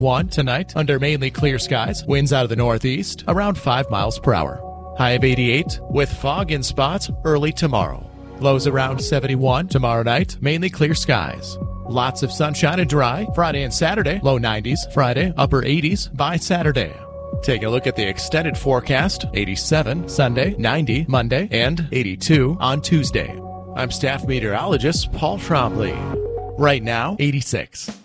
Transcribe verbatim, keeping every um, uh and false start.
one tonight under mainly clear skies. Winds out of the northeast around five miles per hour. High of eighty-eight with fog in spots early tomorrow. Lows around seventy-one tomorrow night, mainly clear skies. Lots of sunshine and dry Friday and Saturday. Low nineties Friday, upper eighties by Saturday. Take a look at the extended forecast. eighty-seven Sunday, ninety Monday, and eighty-two on Tuesday. I'm staff meteorologist Paul Trombley. Right now, eighty-six.